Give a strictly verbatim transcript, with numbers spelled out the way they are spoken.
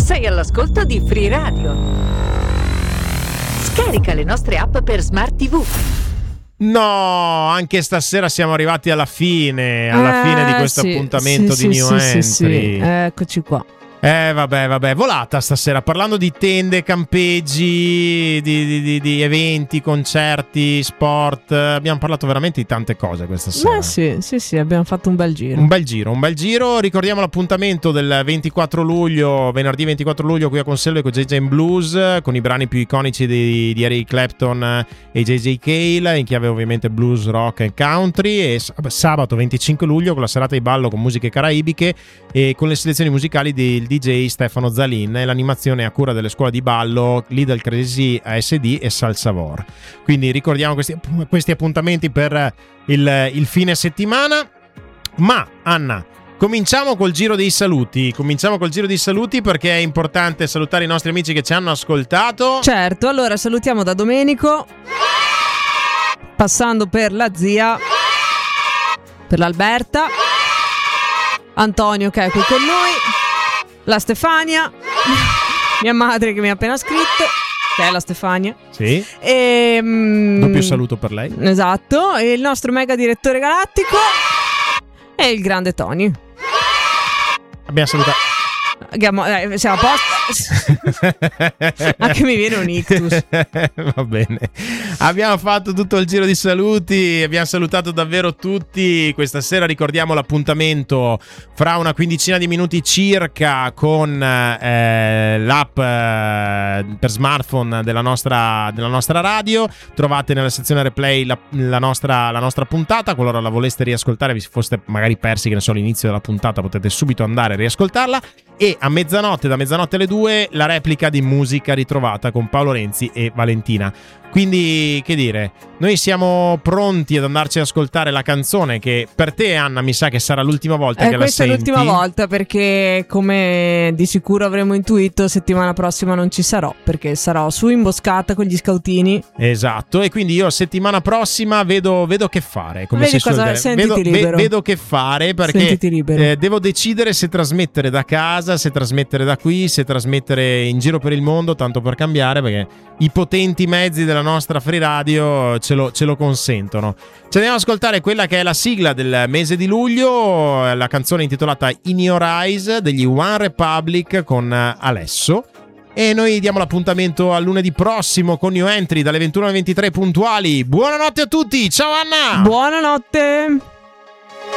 Sei all'ascolto di Free Radio. Scarica le nostre app per Smart tivù. No, anche stasera siamo arrivati alla fine, alla eh, fine di questo sì, appuntamento sì, di sì, New sì, Entry. sì, sì. Eccoci qua. Eh vabbè vabbè, volata stasera, parlando di tende, campeggi, di, di, di, di eventi, concerti, sport. Abbiamo parlato veramente di tante cose questa sera. Beh sì, sì sì, abbiamo fatto un bel giro. Un bel giro, un bel giro. Ricordiamo l'appuntamento del ventiquattro luglio, venerdì ventiquattro luglio qui a Consello con J J and Blues, con i brani più iconici di, di Eric Clapton e J J Cale, in chiave ovviamente blues, rock e country. E sabato venticinque luglio con la serata di ballo con musiche caraibiche e con le selezioni musicali del D J Stefano Zalin e l'animazione a cura delle scuole di ballo Lidl Crazy A S D e Salsavor. Quindi ricordiamo questi, questi appuntamenti per il, il fine settimana. Ma Anna, cominciamo col giro dei saluti. Cominciamo col giro dei saluti perché è importante salutare i nostri amici che ci hanno ascoltato. Certo, allora salutiamo da Domenico, passando per la zia, per l'Alberta, Antonio che è qui con noi, la Stefania, mia madre che mi ha appena scritto, che è la Stefania. Sì. E, mm, doppio saluto per lei. Esatto. E il nostro mega direttore galattico e il grande Tony. Abbiamo salutato. Abbiamo, eh, siamo a posto. Anche mi viene un ictus. Va bene. Abbiamo fatto tutto il giro di saluti. Abbiamo salutato davvero tutti. Questa sera ricordiamo l'appuntamento fra una quindicina di minuti circa con eh, l'app eh, per smartphone della nostra, della nostra radio. Trovate nella sezione replay la, la, nostra, la nostra puntata. Qualora la voleste riascoltare, vi foste magari persi, che ne so, l'inizio della puntata, potete subito andare a riascoltarla. E a mezzanotte, da mezzanotte alle due, la replica di Musica Ritrovata con Paolo Renzi e Valentina. Quindi, che dire, noi siamo pronti ad andarci ad ascoltare la canzone che per te, Anna, mi sa che sarà l'ultima volta eh, che la senti. Questa è l'ultima volta perché, come di sicuro avremo intuito, settimana prossima non ci sarò, perché sarò su Imboscata con gli scoutini. Esatto, e quindi io settimana prossima vedo, vedo che fare, come Vedi si suol cosa, dire. sentiti Vedo, libero. ve, vedo che fare perché eh, devo decidere se trasmettere da casa, se trasmettere da qui, se trasmettere in giro per il mondo, tanto per cambiare, perché i potenti mezzi della nostra Free Radio ce lo, ce lo consentono. Ci andiamo ad ascoltare quella che è la sigla del mese di luglio, la canzone intitolata In Your Eyes degli One Republic con Alesso. E noi diamo l'appuntamento al lunedì prossimo con New Entry dalle ventuno alle ventitré puntuali. Buonanotte a tutti, ciao Anna! Buonanotte!